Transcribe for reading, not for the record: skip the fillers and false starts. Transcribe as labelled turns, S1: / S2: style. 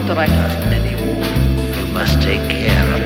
S1: threaten any wound, you must take care of